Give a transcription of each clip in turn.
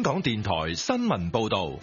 港電台新聞報道。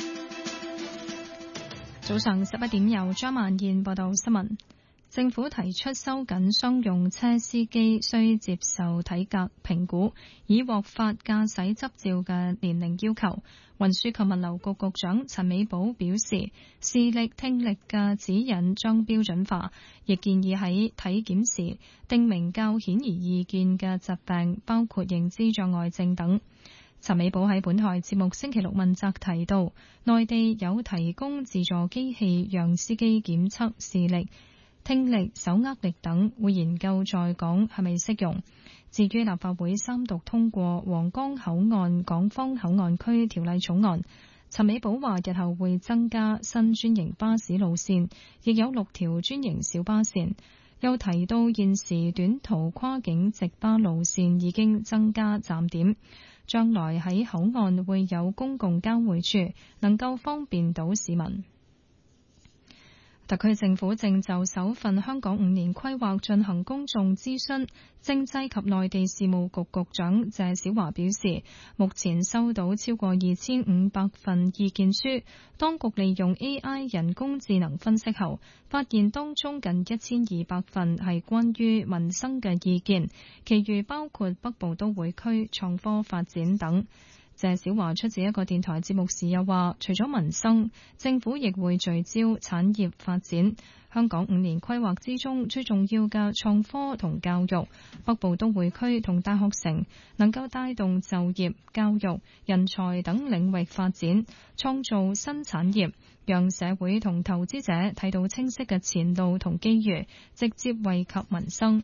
早上11點由張曼燕報道新聞。政府提出收緊商用車司機需接受體格評估，以獲發駕駛執照嘅年齡要求。運輸及物流局局長陳美寶表示，視力、聽力嘅指引將標準化，亦建議喺體檢時訂明較顯而易見嘅疾病，包括認知障礙症等。陳美寶喺本台節目星期六問責提到，內地有提供自助機器讓司機檢測視力、聽力、手握力等，會研究在港係咪適用。至於立法會三讀通過皇崗口岸港方口岸區條例草案，陳美寶話日後會增加新專營巴士路線，亦有6條專營小巴線。又提到現時短途跨境直巴路線已經增加站點，將來喺口岸會有公共交匯處，能夠方便到市民。特區政府正就首份香港5年規劃進行公眾諮詢，政制及內地事務局局長謝小華表示，目前收到超過2500份意見書，當局利用 AI 人工智能分析後，發現當中近1200份係關於民生嘅意見，其餘包括北部都會區創科發展等。謝小華出席一個電台節目時又話，除咗民生，政府亦會聚焦產業發展。香港5年規劃之中最重要嘅創科同教育，北部都會區同大學城能夠帶動就業、教育、人才等領域發展，創造新產業，讓社會同投資者睇到清晰嘅前路同機遇，直接惠及民生。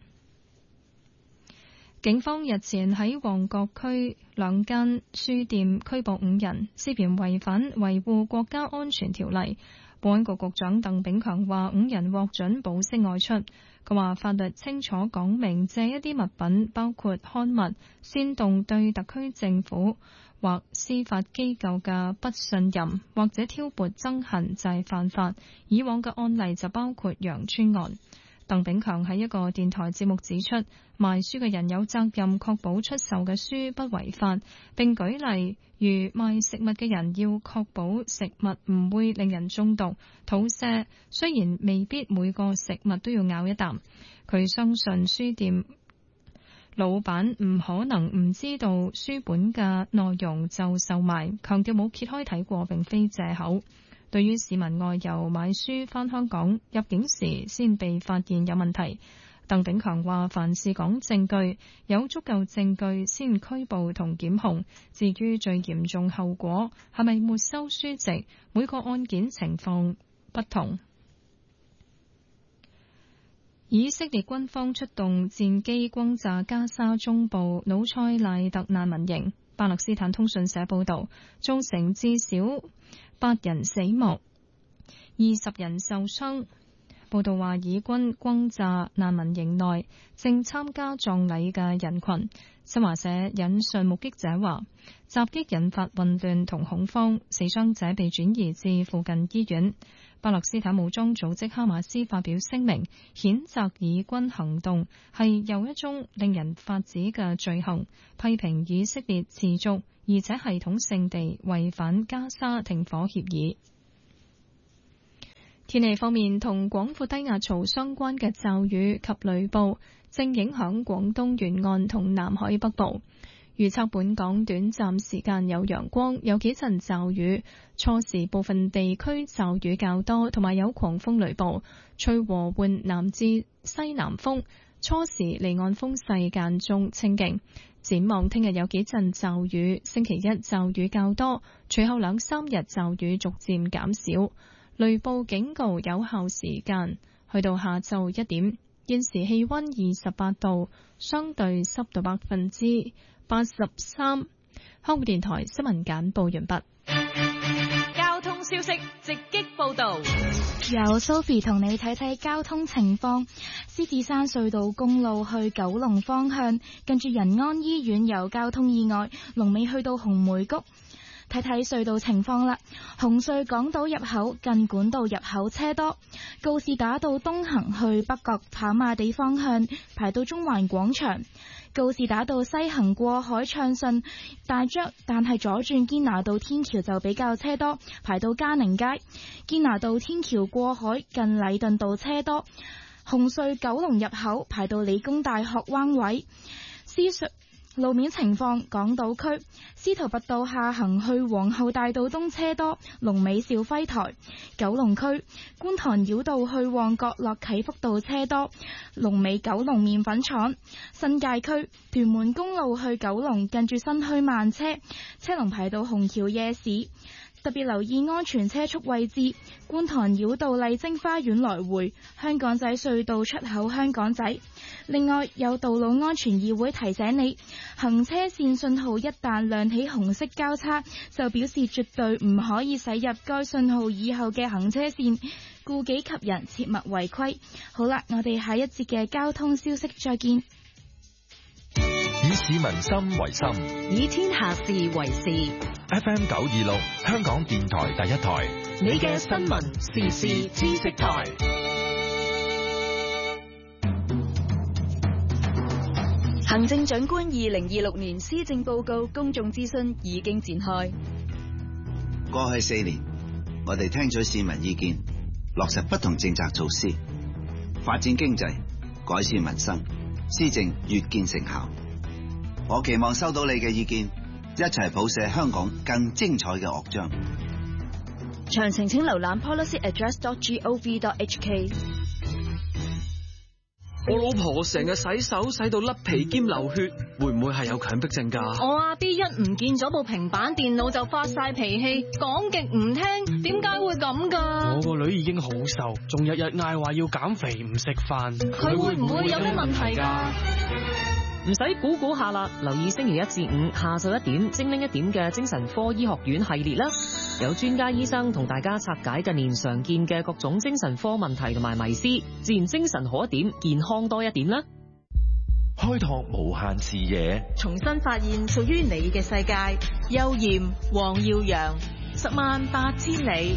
警方日前喺旺角區2間書店拘捕5人，涉嫌違反維護國家安全條例。保安局局長鄧炳強話5人獲准保釋外出。佢話法律清楚講明借一啲物品，包括刊物，煽動對特區政府或司法機構嘅不信任，或者挑撥憎恨就係犯法。以往嘅案例就包括楊村案。鄧炳強喺一個電台節目指出，賣書嘅人有責任確保出售嘅書不違法，並舉例如賣食物嘅人要確保食物唔會令人中毒、肚瀉，雖然未必每個食物都要咬一啖。佢相信書店老闆唔可能唔知道書本嘅內容就售賣，強調冇揭開睇過並非藉口。對於市民外遊買書返香港入境時先被發現有問題，鄧炳強話凡事講證據，有足夠證據先拘捕同檢控。至於最嚴重後果係咪沒收書籍，每個案件情況不同。以色列軍方出動戰機轟炸加沙中部努塞賴特難民營，巴勒斯坦通訊社報道，造成至少8人死亡，20人受傷。報道話，以軍轟炸難民營內正參加葬禮嘅人群。新華社引述目擊者話，襲擊引發混亂同恐慌，死傷者被轉移至附近醫院。巴勒斯坦武裝組織哈馬斯發表聲明，譴責以軍行動係又一宗令人髮指嘅罪行，批評以色列持續而且系統性地違反加沙停火協議。天氣方面，同廣闊低壓槽相關嘅驟雨及雷暴正影響廣東沿岸同南海北部。預測本港短暫時間有陽光，有幾陣驟雨，初時部分地區驟雨較多，同埋有狂風雷暴，吹和緩南至西南風，初時離岸風勢間中清勁。展望聽日有幾陣驟雨，星期一驟雨較多，隨後2-3日驟雨逐漸減少。雷暴警告有效時間去到下晝1點。現時氣溫28度，相對濕度83%。香港電台新聞簡報完畢。 交通消息直擊報道， 由 Sophie 同你睇睇交通情況。獅子山隧道公路去九龍方向，近住仁安醫院有交通意外，龍尾去到紅梅谷。 睇睇隧道情況啦。紅隧港島入口近管道入口車多，告士打道東行去北角跑馬地方向排到中環廣場，告士打道西行過海暢順，但係左轉堅拿道天橋就比較車多，排到嘉寧街。堅拿道天橋過海近禮頓道車多。紅隧九龍入口排到理工大學灣位。路面情況，港島區司徒拔道下行去皇后大道東車多，龍尾兆輝台；九龍區觀塘繞道去旺角落啟福道車多，龍尾九龍麵粉廠；新界區屯門公路去九龍近住新墟慢車，車龍排到紅橋夜市。特別留意安全車速位置，觀塘繞道麗晶花園來回，香港仔隧道出口香港仔。另外有道路安全議會提醒你，行車線信號一旦亮起紅色交叉，就表示絕對唔可以駛入該信號以後嘅行車線，顧己及人，切勿違規。好啦，我哋下一節嘅交通消息再見。 以市民心為心， 以天下事為事。 FM 926香港電台第一台， 你嘅新聞時事知識台。行政長官2026年施政報告公眾諮詢已經展開。 過去4年，我哋聽取市民意見，落實不同政策措施，發展經濟，改善民生，施政越見成效。我期望收到你嘅意見，一齊譜寫香港更精彩嘅樂章。 詳情請瀏覽 policyaddress.gov.hk。 我老婆成日洗手洗到甩皮兼流血，會唔會係有強迫症㗎？ 我阿 B 一唔見咗部平板電腦就發晒脾氣，講極唔聽，點解會咁㗎？ 我個女已經好瘦，仲日日嗌話要減肥唔食飯， 佢會唔會有咩問題㗎？ 唔使估下啦，留意星期1至5下晝1點精靈1點嘅精神科醫學院系列啦，有專家醫生同大家拆解近年常見嘅各種精神科問題同埋迷思，自然精神好一點，健康多一點啦。 開拓無限視野， 重新發現屬於你嘅世界。邱艷、黃耀揚，108000里。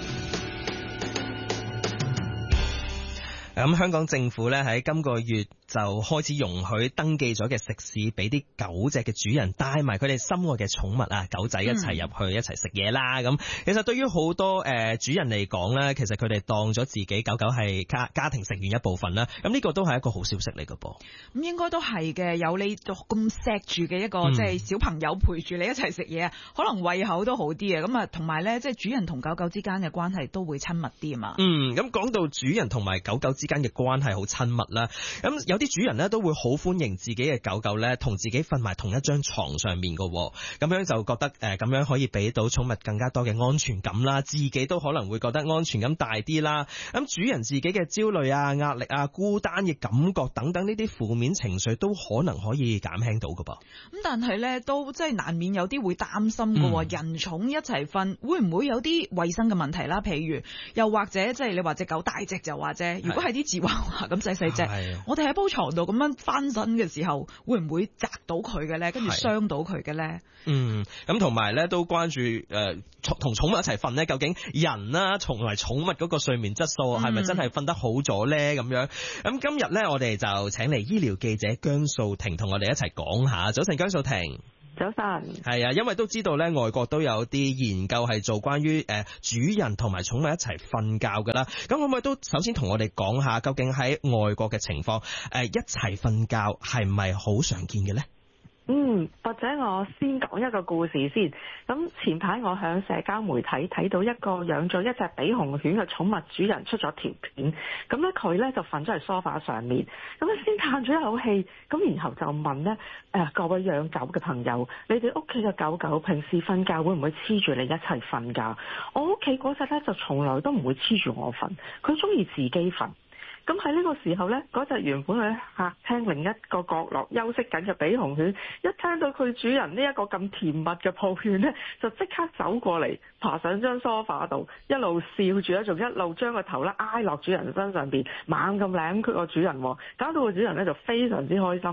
咁香港政府咧喺今個月就開始容許登記咗嘅食肆俾啲狗隻嘅主人帶埋佢哋心愛嘅寵物啊狗仔一齊入去一齊食嘢啦。咁其實對於好多主人嚟講咧，其實佢哋當咗自己狗狗係家庭成員一部分啦。咁呢個都係一個好消息嚟㗎噃。 咁應該都係嘅，有你咁錫住嘅一個即係小朋友陪住你一齊食嘢啊，可能胃口都好啲啊。咁啊，同埋咧即係主人同狗狗之間嘅關係都會親密啲啊嘛。 咁講到主人同埋狗狗之間嘅關係好親密啦，咁有啲主人咧都會好歡迎自己嘅狗狗咧同自己瞓埋同一張床上面嘅，咁樣就覺得咁樣可以俾到寵物更加多嘅安全感啦，自己都可能會覺得安全感大啲啦。咁主人自己嘅焦慮啊、壓力啊、孤單嘅感覺等等呢啲負面情緒都可能可以減輕到㗎噃。 咁但係咧都即係難免有啲會擔心㗎，人寵一齊瞓會唔會有啲衛生嘅問題啦？譬如又或者即係你話隻狗大隻就話啫，如果係啲芝娃娃咁細隻，我哋喺鋪床度咁樣翻身嘅時候，會唔會砸到佢嘅咧？跟住傷到佢嘅咧？ 咁同埋咧都關注同寵物一齊瞓咧，究竟人啦同埋寵物嗰個睡眠質素係咪真係瞓得好咗咧？咁樣咁今日咧我哋就請嚟醫療記者姜素婷同我哋一齊講下。早晨，姜素婷。 早晨。 係啊，因為都知道咧，外國都有啲研究係做關於主人同埋寵物一齊瞓覺噶啦。咁可唔可以都首先同我哋講下，究竟喺外國嘅情況，一齊瞓覺係唔係好常見嘅咧？ 或者我先講一個故事先。咁前排我喺社交媒體睇到一個養咗一隻比熊犬嘅寵物主人出咗條片。咁咧佢咧就瞓咗喺梳化上面，咁咧先嘆咗一口氣，咁然後就問咧各位養狗嘅朋友，你哋屋企嘅狗狗平時瞓覺會唔會黐住你一齊瞓㗎？我屋企嗰隻咧就從來都唔會黐住我瞓，佢中意自己瞓。咁喺呢個時候呢，嗰隻原本喺客廳另一個角落休息緊嘅比熊犬，一聽到佢主人呢一個咁甜蜜嘅抱怨呢，就即刻走過嚟，爬上張梳化度，一路笑住咧，仲一路將個頭咧挨落主人身上邊，猛咁舐佢個主人，搞到個主人呢就非常之開心。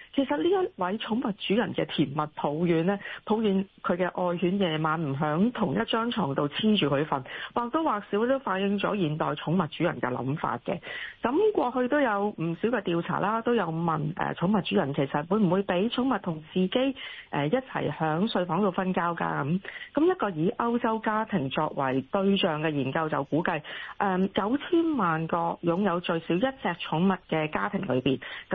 其實呢一位寵物主人嘅甜蜜抱怨呢，抱怨佢嘅愛犬夜晚唔響同一張床度黐住佢瞓，或多或少都反映咗現代寵物主人嘅諗法嘅。咁過去都有唔少嘅調查啦，都有問寵物主人其實會唔會俾寵物同自己一齊響睡房度瞓覺㗎？咁一個以歐洲家庭作為對象嘅研究就估計，9000萬個擁有最少一隻寵物嘅家庭裏邊嘅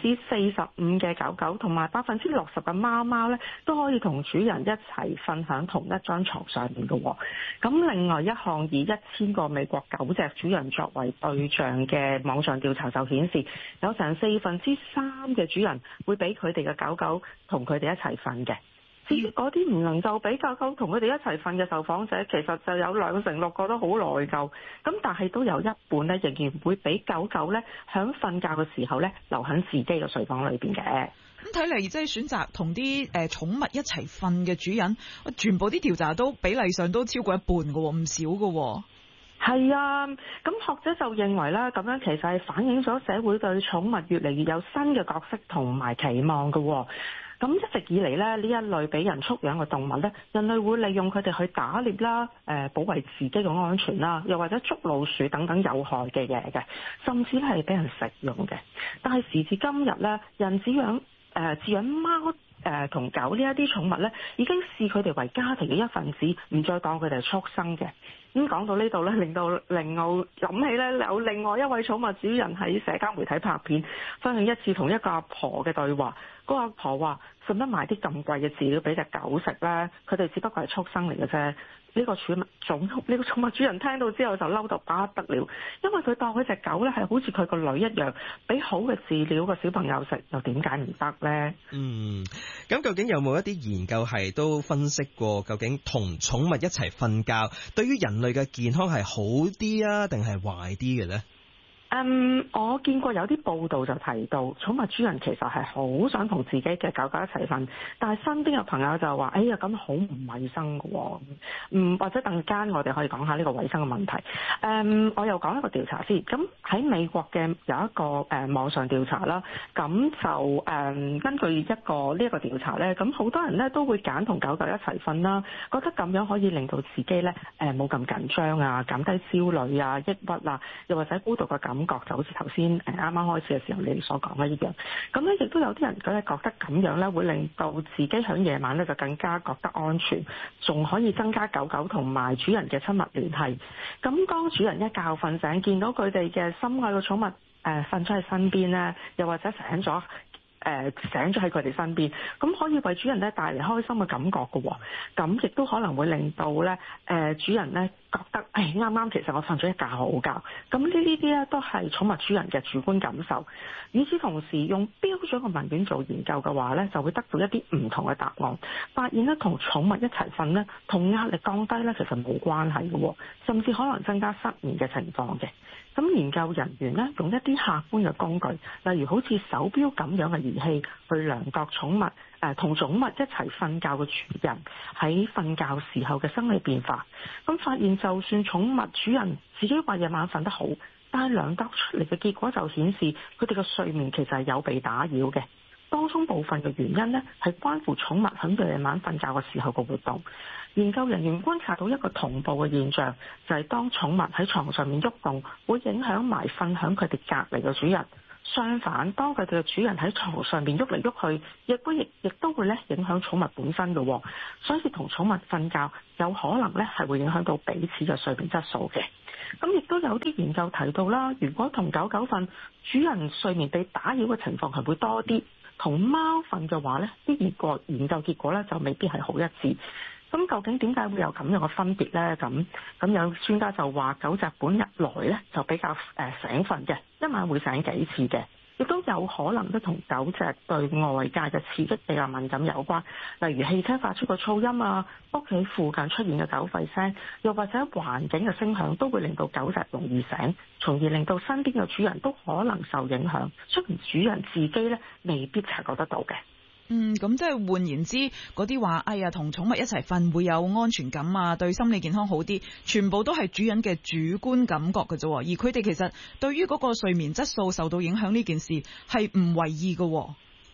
45%嘅狗狗同埋60%嘅貓貓咧，都可以同主人一齊瞓響同一張床上面嘅。咁另外一項以1000個美國狗隻主人作為對象嘅網上調查就顯示，有成3%嘅主人會俾佢哋嘅狗狗同佢哋一齊瞓嘅。至於嗰啲唔能夠俾狗狗同佢哋一齊瞓嘅受訪者，其實就有26%覺得好內疚。咁但係都有一半咧，仍然會俾狗狗咧響瞓覺嘅時候咧留喺自己嘅睡房裏邊嘅。 咁睇嚟，即係選擇同啲寵物一齊瞓嘅主人，全部啲調查都比例上都超過一半嘅，唔少嘅。 係啊，咁學者就認為啦，咁樣其實係反映咗社會對寵物越嚟越有新嘅角色同埋期望嘅。咁一直以嚟咧，呢一類俾人畜養嘅動物咧，人類會利用佢哋去打獵啦，保衛自己嘅安全啦，又或者捉老鼠等等有害嘅嘢嘅，甚至係俾人食用嘅。但係時至今日咧，人飼養貓同狗呢一啲寵物咧，已經視佢哋為家庭嘅一份子，唔再當佢哋係畜生嘅。咁講到呢度咧，令我諗起咧有另外一位寵物主人喺社交媒體拍片，分享一次同一個阿婆嘅對話。嗰個阿婆話：使乜買啲咁貴嘅飼料俾隻狗食咧？佢哋只不過係畜生嚟嘅啫。呢個寵物主人聽到之後就嬲到不得了，因為佢當佢隻狗咧係好似佢個女一樣，俾好嘅飼料個小朋友食，又點解唔得咧？ 咁究竟有冇一啲研究係都分析過，究竟同寵物一齊瞓覺對於人類嘅健康係好啲啊，定係壞啲嘅咧？ 我見過有啲報道就提到，寵物主人其實係好想同自己嘅狗狗一齊瞓，但係身邊嘅朋友就話：哎呀，咁好唔衞生㗎喎。或者陣間我哋可以講下呢個衞生嘅問題。我又講一個調查先。咁喺美國嘅有一個網上調查啦，咁就根據呢一個調查咧，咁好多人咧都會揀同狗狗一齊瞓啦，覺得咁樣可以令到自己咧冇咁緊張啊，減低焦慮啊、抑鬱啊，又或者孤獨嘅感覺，就好似頭先啱啱開始嘅時候你哋所講嘅一樣。咁咧亦都有啲人覺得咁樣咧會令到自己喺夜晚咧就更加覺得安全，仲可以增加狗狗同埋主人嘅親密聯繫。咁當主人一覺瞓醒，見到佢哋嘅心愛嘅寵物瞓咗喺身邊咧，又或者醒咗喺佢哋身邊，咁可以為主人咧帶嚟開心嘅感覺嘅喎。咁亦都可能會令到咧主人咧覺得啱啱其實我瞓咗一覺好覺。咁呢啲咧都係寵物主人嘅主觀感受。與此同時，用標準嘅問卷做研究嘅話咧，就會得到一啲唔同嘅答案，發現咧同寵物一齊瞓咧，同壓力降低咧其實冇關係嘅喎，甚至可能增加失眠嘅情況嘅。咁研究人員咧用一啲客觀嘅工具，例如好似手錶咁樣嘅儀器，去量度寵物同寵物一齊瞓覺嘅主人喺瞓覺時候嘅生理變化。咁發現就算寵物主人自己話夜晚瞓得好，但係量度出嚟嘅結果就顯示佢哋嘅睡眠其實係有被打擾嘅。當中部分嘅原因呢，係關乎寵物喺夜晚瞓覺嘅時候嘅活動。研究人員觀察到一個同步嘅現象，就係當寵物喺床上面喐動，會影響埋瞓響佢哋隔離嘅主人。相反，當佢哋嘅主人喺床上面喐嚟喐去，亦都會咧影響寵物本身嘅。所以同寵物瞓覺有可能咧係會影響到彼此嘅睡眠質素嘅。咁亦都有啲研究提到啦，如果同狗狗瞓，主人睡眠被打擾嘅情況係會多啲。同貓瞓嘅話咧，啲研究結果咧就未必係好一致。咁究竟點解會有咁樣嘅分別咧？咁有專家就話，狗隻本日來咧就比較醒瞓嘅，一晚會醒幾次嘅，亦都有可能都同狗隻對外界嘅刺激比較敏感有關，例如汽車發出嘅噪音啊，屋企附近出現嘅狗吠聲，又或者環境嘅聲響，都會令到狗隻容易醒，從而令到身邊嘅主人都可能受影響，雖然主人自己咧未必察覺得到嘅。 咁即係換言之，嗰啲話哎呀同寵物一齊瞓會有安全感啊，對心理健康好啲，全部都係主人嘅主觀感覺嘅啫，而佢哋其實對於嗰個睡眠質素受到影響呢件事係唔為意嘅。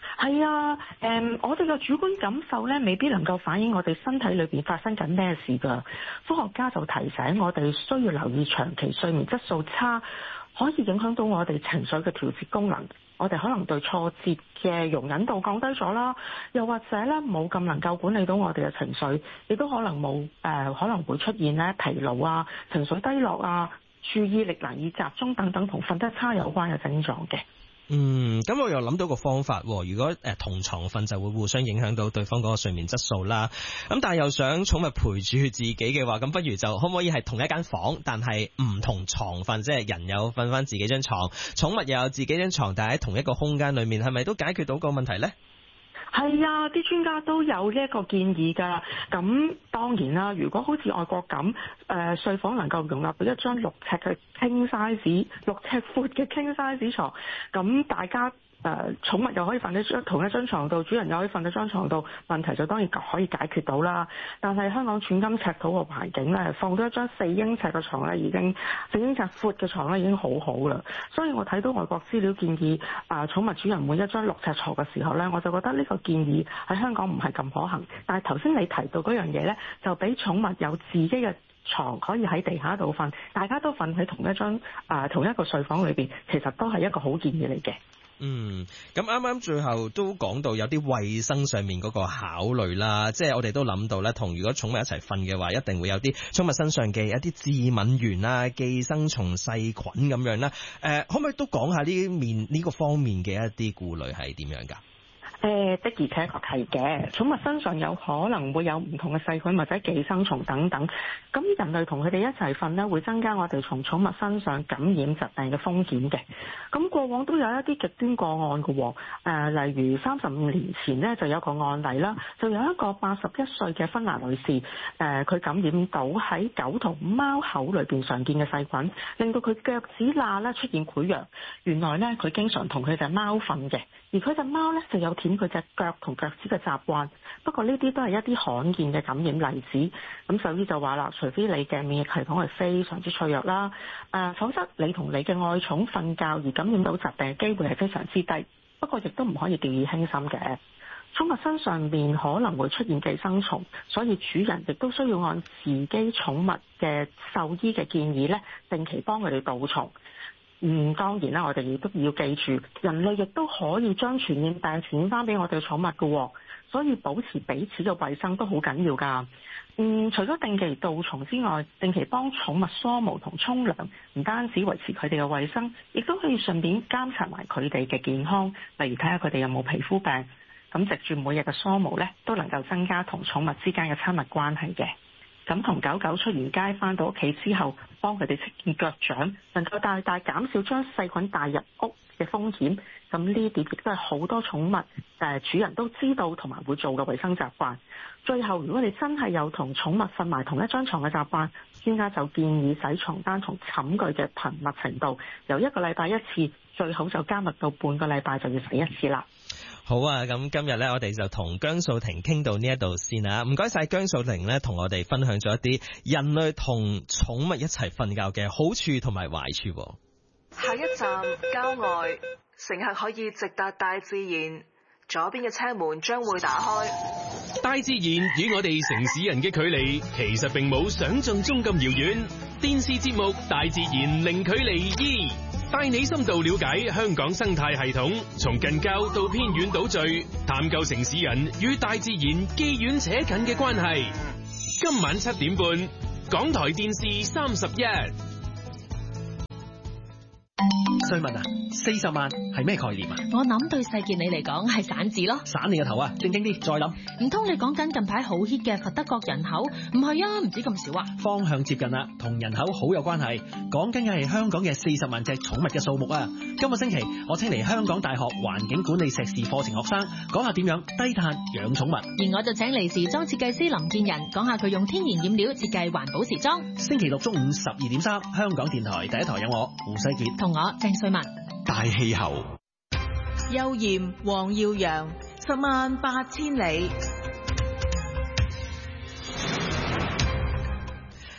係啊，我哋嘅主觀感受咧，未必能夠反映我哋身體裏邊發生緊咩事㗎。科學家就提醒我哋需要留意長期睡眠質素差，可以影響到我哋情緒嘅調節功能。我哋可能對挫折嘅容忍度降低咗啦，又或者咧冇咁能夠管理到我哋嘅情緒，亦都可能可能會出現咧疲勞啊、情緒低落啊、注意力難以集中等等同瞓得差有關嘅症狀嘅。 咁我又諗到個方法，如果同床瞓就會互相影響到對方嗰個睡眠質素啦。咁但係又想寵物陪住自己嘅話，咁不如就可唔可以係同一間房，但係唔同床瞓，即係人有瞓翻自己張床，寵物又有自己張床，但係喺同一個空間裏面，係咪都解決到個問題呢？ 係啊，啲專家都有呢一個建議㗎。咁當然啦，如果好似外國咁，睡房能夠容納到一張6尺嘅king size、6尺闊嘅king size床，咁大家寵物又可以瞓喺同一張床度，主人又可以瞓喺張床度，問題就當然可以解決到啦。但係香港寸金尺土嘅環境咧，放到一張4英尺嘅床咧，已經4英尺闊嘅床咧已經好好啦。所以我睇到外國資料建議寵物主人每一張6尺床嘅時候咧，我就覺得呢個建議喺香港唔係咁可行。但係頭先你提到嗰樣嘢咧，就俾寵物有自己嘅床可以喺地下度瞓，大家都瞓喺同一個睡房裏邊，其實都係一個好建議嚟嘅。 咁啱啱最後都講到有啲衛生上面嗰個考慮啦，即係我哋都諗到咧，同如果寵物一齊瞓嘅話，一定會有啲寵物身上嘅一啲致敏原啊、寄生蟲細菌咁樣啦。可唔可以都講下呢個方面嘅一啲顧慮係點樣㗎？ 的而且確係嘅，寵物身上有可能會有唔同嘅細菌或者寄生蟲等等，咁人類同佢哋一齊瞓呢，會增加我哋從寵物身上感染疾病嘅風險嘅。咁過往都有一啲極端個案嘅喎，例如35年前呢，就有個案例啦，就有一個81歲嘅芬蘭女士，佢感染到喺狗同貓口裏邊常見嘅細菌，令到佢腳趾罅咧出現潰瘍。原來呢，佢經常同佢隻貓瞓嘅，而佢隻貓呢，就有舔佢隻腳同腳趾嘅習慣，不過呢啲都係一啲罕見嘅感染例子。咁獸醫就話啦，除非你嘅免疫系統係非常之脆弱啦，否則你同你嘅愛寵瞓覺而感染到疾病嘅機會係非常之低。不過亦都唔可以掉以輕心嘅。寵物身上面可能會出現寄生蟲，所以主人亦都需要按自己寵物嘅獸醫嘅建議呢，定期幫佢哋杜蟲。當然啦，我哋亦都要記住，人類亦都可以將傳染病傳翻俾我哋嘅寵物嘅，所以保持彼此嘅衛生都好緊要㗎。除咗定期杜蟲之外，定期幫寵物梳毛同沖涼，唔單止維持佢哋嘅衛生，亦都可以順便監察埋佢哋嘅健康，例如睇下佢哋有冇皮膚病。咁藉住每日嘅梳毛呢，都能夠增加同寵物之間嘅親密關係嘅。咁同狗狗出完街返到屋企之後，幫佢哋清潔腳掌，能夠大大減少將細菌帶入屋嘅風險。咁呢點亦都係好多寵物主人都知道同埋會做嘅衛生習慣。最後，如果你真係有同寵物瞓埋同一張床嘅習慣，專家就建議洗床單同寢具嘅頻密程度，由1個禮拜1次，最好就加密到半個禮拜就要洗1次啦。 好啊，咁今日呢，我哋就同姜素婷傾到呢一度先啦。唔該晒姜素婷呢，同我哋分享咗一啲人類同寵物一齊瞓覺嘅好處同埋壞處。 下一站郊外，乘客可以直達大自然，左邊嘅車門將會打開。 大自然與我哋城市人嘅距離其實並冇想象中咁遙遠。電視節目《大自然零距離2》帶你深度了解香港生態系統，從近郊到偏遠島嶼，探究城市人與大自然既遠且近嘅關係。今晚7點半，港台電視31。 瑞文啊，40萬係咩概念啊？ 我諗對細件你嚟講係散字咯。 散你個頭啊！正經啲，再諗。 唔通你講緊近排好 hit 嘅佛得角人口？唔係啊，唔止咁少啊。 方向接近啦，同人口好有關係。講緊嘅係香港嘅40萬隻寵物嘅數目啊！今個星期我請嚟香港大學環境管理碩士課程學生講下點樣低碳養寵物。 而我就請嚟時裝設計師林建仁講下佢用天然染料設計環保時裝。 星期六中午12.3，香港電台第一台有我胡世傑同我鄭瑞文。 大氣候， 邱艷、黃耀揚，108000里。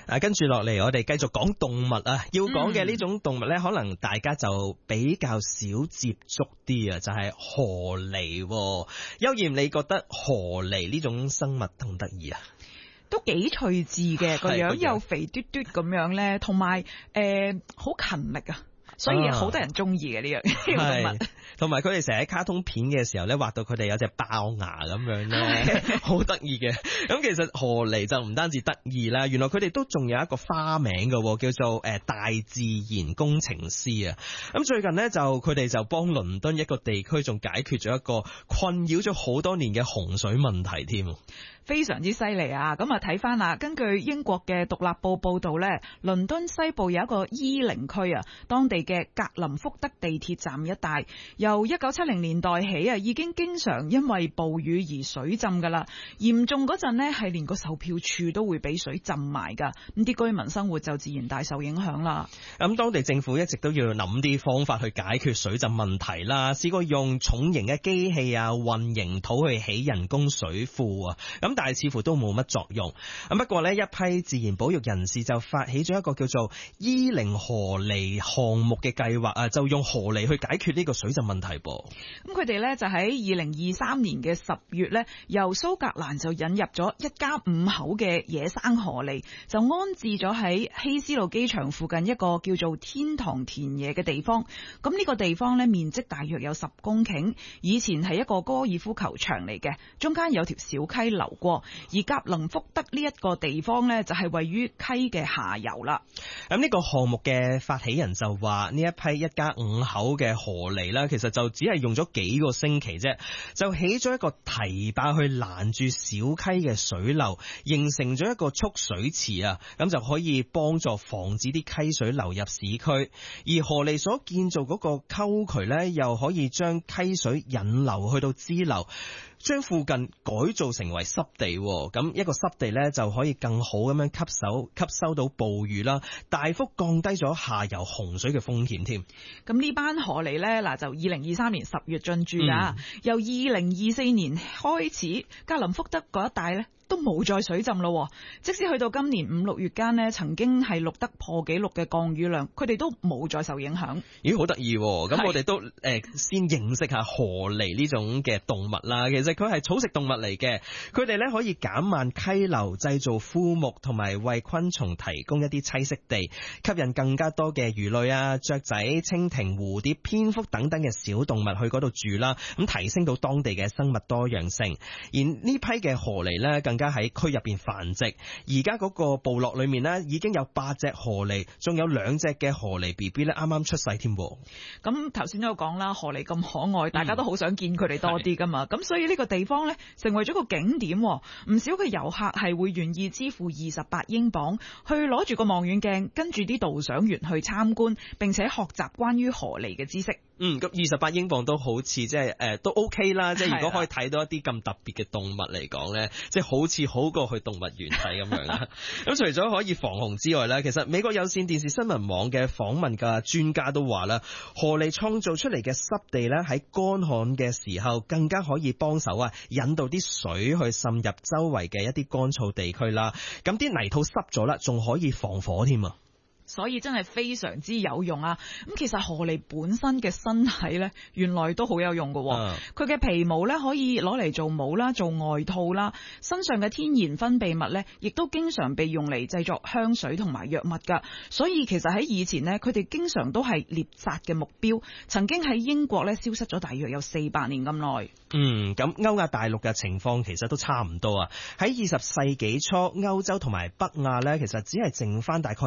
跟住落嚟，我哋繼續講動物啊。要講嘅呢種動物呢，可能大家就比較少接觸啲啊，就係河狸。邱艷，你覺得河狸呢種生物得唔得意啊？ 都幾趣致嘅，個樣又肥嘟嘟咁樣咧，同埋好勤力啊！所以好多人中意嘅呢樣動物， 同埋佢哋成日喺卡通片嘅時候咧，畫到佢哋有隻爆牙咁樣咧，好得意嘅。咁其實河狸就唔單止得意啦，原來佢哋都仲有一個花名嘅，叫做大自然工程師啊。咁最近呢，佢哋就幫倫敦一個地區仲解決咗一個困擾咗好多年嘅洪水問題添。 非常之犀利啊！咁啊睇翻啦，根據英國嘅獨立報報道呢，倫敦西部有一個伊靈區啊，當地嘅格林福德地鐵站一帶，由1970年代起啊，已經經常因為暴雨而水浸噶啦。嚴重嗰陣呢，係連個售票處都會俾水浸埋噶，咁啲居民生活就自然大受影響啦。 咁當地政府一直都要諗啲方法去解決水浸問題啦，試過用重型嘅機器啊，混凝土去起人工水庫啊，咁但係似乎都冇乜作用。不過呢，一批自然保育人士就發起咗一個叫做伊靈河狸項目嘅計劃啊，就用河狸去解決呢個水浸問題噃。 咁佢哋呢，就喺2023年嘅10月呢，由蘇格蘭就引入咗一家5口嘅野生河狸，就安置咗喺希斯路機場附近一個叫做天堂田野嘅地方。咁呢個地方呢，面積大約有10公頃，以前係一個高爾夫球場嚟嘅，中間有條小溪流過。而格林福德呢一個地方呢，就係位於溪嘅下游啦。 咁呢個項目嘅發起人就話，呢一批一家5口嘅河狸啦，其實就只係用咗幾個星期啫，就起咗一個堤壩去攔住小溪嘅水流，形成咗一個蓄水池啊，咁就可以幫助防止啲溪水流入市區。而河狸所建造嗰個溝渠呢，又可以將溪水引流去到支流，將附近改造成為濕地，咁一個濕地呢，就可以更好咁樣吸收到暴雨啦，大幅降低咗下游洪水嘅風險添。 咁呢班河狸呢，嗱就2023年10月進駐㗎，由2024年開始，格林福德嗰一帶呢，都冇再水浸咯，即使去到今年5、6月間呢，曾經係錄得破紀錄嘅降雨量，佢哋都冇再受影響。 咦，好得意喎！咁我哋都先認識下河狸呢種嘅動物啦。其實佢係草食動物嚟嘅，佢哋咧可以減慢溪流，製造枯木，同埋為昆蟲提供一啲棲息地，吸引更加多嘅魚類啊、雀仔、蜻蜓、蝴蝶、蝙蝠等等嘅小動物去嗰度住啦，咁提升到當地嘅生物多樣性。而呢批嘅河狸咧，更加喺區入邊繁殖。而家嗰個部落裏面咧，已經有8隻河狸，仲有2隻嘅河狸 BB 咧，啱啱出世添。 咁頭先都有講啦，河狸咁可愛，大家都好想見佢哋多啲噶嘛。咁所以呢個地方咧，成為咗個景點，唔少嘅遊客係會願意支付28英鎊去攞住個望遠鏡，跟住啲導賞員去參觀，並且學習關於河狸嘅知識。 咁28英鎊都好似即係都 OK 啦，即係如果可以睇到一啲咁特別嘅動物嚟講咧，即係好似好過去動物園睇咁樣啦。咁除咗可以防洪之外咧，其實美國有線電視新聞網嘅訪問嘅專家都話啦，河狸創造出嚟嘅濕地咧，喺乾旱嘅時候更加可以幫手引導啲水去滲入周圍嘅一啲乾燥地區啦。咁啲泥土濕咗啦，仲可以防火添啊！ 所以真係非常之有用啊！咁其實河狸本身嘅身體呢，原來都好有用㗎。佢嘅皮毛呢，可以攞嚟做帽啦、做外套啦，身上嘅天然分泌物呢，亦都經常被用嚟製作香水同埋藥物㗎。所以其實喺以前呢，佢哋經常都係獵殺嘅目標，曾經喺英國呢消失咗大約有400年咁耐。 咁歐亞大陸嘅情況其實都差唔多啊！喺20世紀初，歐洲同埋北亞呢，其實只係剩翻大概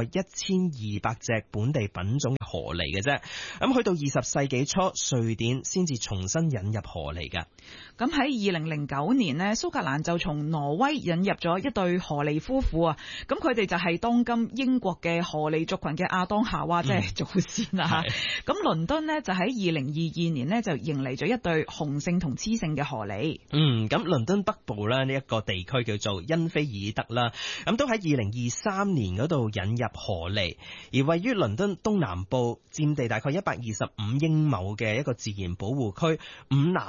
1200隻本地品種嘅河狸嘅啫。咁去到20世紀初，瑞典先至重新引入河狸㗎。 咁喺2009年呢，蘇格蘭就從挪威引入咗一對河狸夫婦啊。咁佢哋就係當今英國嘅河狸族群嘅亞當夏娃，即係祖先啦。咁倫敦呢，就喺2022年呢，就迎嚟咗一對雄性同雌性嘅河狸。 咁倫敦北部呢一個地區叫做恩菲爾德啦，咁都喺2023年嗰度引入河狸。而位於倫敦東南部，佔地大概125英畝嘅一個自然保護區，五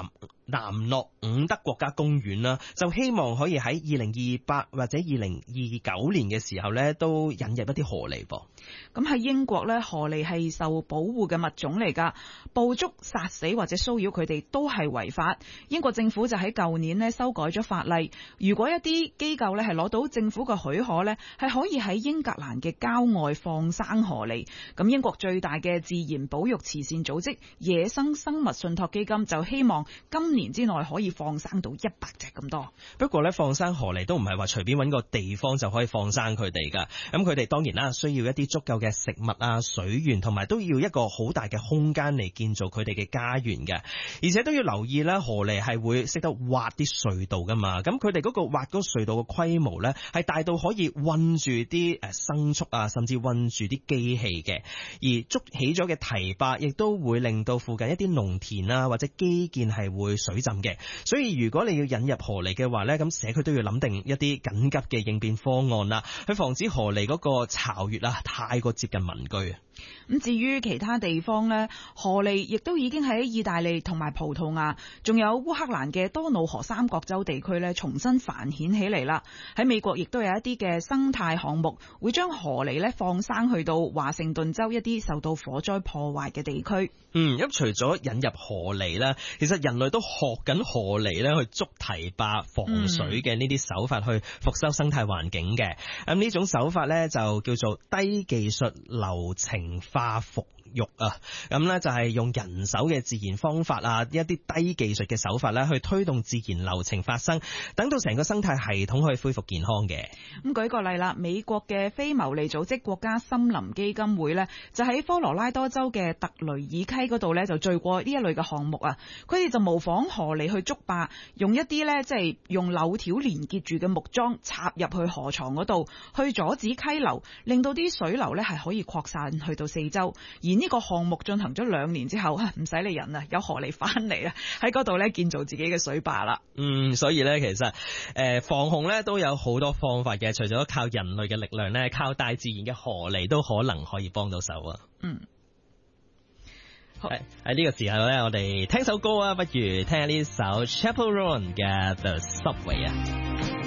南諾伍德國家公園啦，就希望可以喺2028或者2029年嘅時候咧，都引入一啲河狸噃。 咁喺英國咧，河狸係受保護嘅物種嚟㗎，捕捉、殺死或者騷擾佢哋都係違法。英國政府就喺舊年咧修改咗法例，如果一啲機構咧係攞到政府嘅許可咧，係可以喺英格蘭嘅郊外放生河狸。咁英國最大嘅自然保育慈善組織野生生物信託基金就希望今年之內可以放生到100隻咁多。 不過咧，放生河狸都唔係話隨便揾個地方就可以放生佢哋㗎。咁佢哋當然啦，需要一啲足夠嘅食物啊、水源，同埋都要一個好大嘅空間嚟建造佢哋嘅家園嘅。而且都要留意咧，河狸係會識得挖啲隧道㗎嘛。咁佢哋嗰個挖嗰隧道嘅規模咧，係大到可以韞住啲牲畜啊，甚至韞住啲機器嘅。而築起咗嘅堤壩，亦都會令到附近一啲農田啊或者基建係會水浸嘅。所以如果你要引入河狸嘅話咧，咁社區都要諗定一啲緊急嘅應變方案啦，去防止河狸嗰個巢穴啊太過接近民居啊。 咁至於其他地方呢，河狸亦都已經喺意大利同埋葡萄牙，仲有烏克蘭嘅多瑙河三角洲地區呢重新繁衍起嚟啦。喺美國亦都有一啲嘅生態項目，會將河狸呢放生去到華盛頓州一啲受到火災破壞嘅地區。 咁除咗引入河狸呢，其實人類都學緊河狸呢去築堤壩防水嘅呢啲手法去復修生態環境嘅。咁呢種手法呢，就叫做低技術流程化復育啊，咁呢就係用人手嘅自然方法啊，一啲低技術嘅手法咧，去推動自然流程發生，等到成個生態系統可以恢復健康嘅。 咁舉個例啦，美國嘅非牟利組織國家森林基金會呢，就喺科羅拉多州嘅特雷爾溪嗰度呢，就做過呢一類嘅項目啊。佢哋就模仿河狸去築壩，用一啲呢，即係用柳條連結住嘅木樁插入去河床嗰度，去阻止溪流，令到啲水流呢係可以擴散去到四周。而呢個項目進行咗2年之後，唔使理人啊，有河狸翻嚟啊，喺嗰度呢建造自己嘅水壩啦。 所以呢，其實防洪呢都有好多方法嘅，除咗靠人類嘅力量呢，靠大自然嘅河狸都可能可以幫到手啊。喺呢個時候呢，我哋聽首歌啊，不如聽下呢首 Chappell Roan 嘅 The Subway 啊。